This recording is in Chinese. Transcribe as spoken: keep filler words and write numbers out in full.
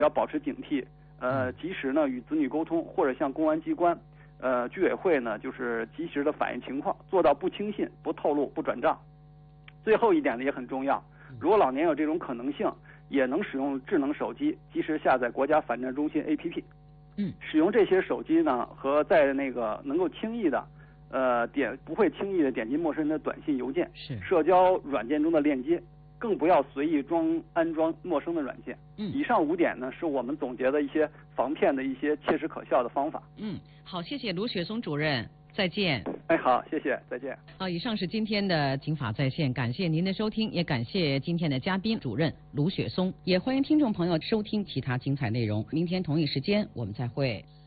要保持警惕，呃，及时呢与子女沟通，或者向公安机关、呃居委会呢，就是及时的反映情况，做到不轻信、不透露、不转账。最后一点呢也很重要，如果老年有这种可能性，也能使用智能手机及时下载国家反诈中心 A P P。 嗯， 使用这些手机呢，和在那个能够轻易的，呃点不会轻易的点击陌生人的短信、邮件、 是社交软件中的链接。更不要随意装安装陌生的软件。 嗯， 以上五点呢，是我们总结的一些防骗的一些切实可效的方法。 嗯，好，谢谢卢雪松主任，再见。 哎，好，谢谢，再见。 好，以上是今天的警法在线，感谢您的收听，也感谢今天的嘉宾主任卢雪松，也欢迎听众朋友收听其他精彩内容。明天同一时间我们再会。